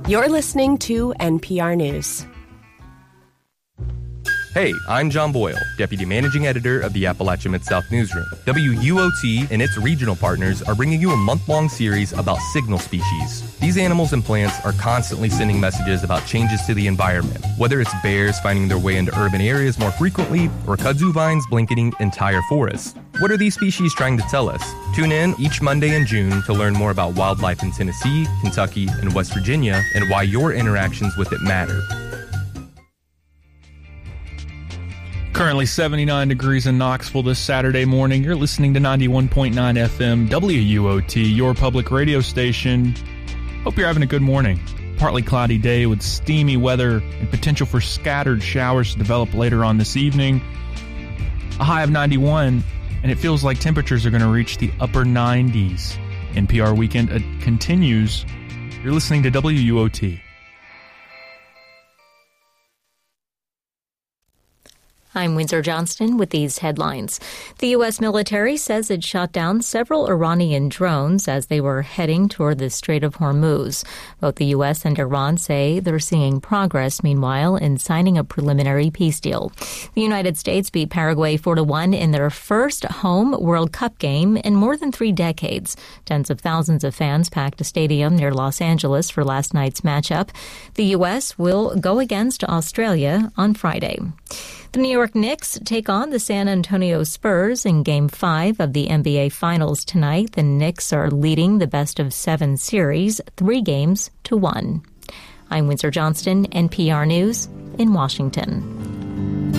You're listening to NPR News. Hey, I'm John Boyle, Deputy Managing Editor of the Appalachia Mid-South Newsroom. WUOT and its regional partners are bringing you a month-long series about signal species. These animals and plants are constantly sending messages about changes to the environment, whether it's bears finding their way into urban areas more frequently or kudzu vines blanketing entire forests. What are these species trying to tell us? Tune in each Monday in June to learn more about wildlife in Tennessee, Kentucky, and West Virginia and why your interactions with it matter. Currently 79 degrees in Knoxville this Saturday morning. You're listening to 91.9 FM WUOT, your public radio station. Hope you're having a good morning. Partly cloudy day with steamy weather and potential for scattered showers to develop later on this evening. A high of 91, and it feels like temperatures are going to reach the upper 90s. NPR Weekend continues. You're listening to WUOT. I'm Windsor Johnston with these headlines. The U.S. military says it shot down several Iranian drones as they were heading toward the Strait of Hormuz. Both the U.S. and Iran say they're seeing progress, meanwhile, in signing a preliminary peace deal. The United States beat Paraguay 4-1 in their first home World Cup game in more than 3 decades. Tens of thousands of fans packed a stadium near Los Angeles for last night's matchup. The U.S. will go against Australia on Friday. The New York Knicks take on the San Antonio Spurs in Game 5 of the NBA Finals tonight. The Knicks are leading the best-of-7 series 3-1. I'm Windsor Johnston, NPR News in Washington.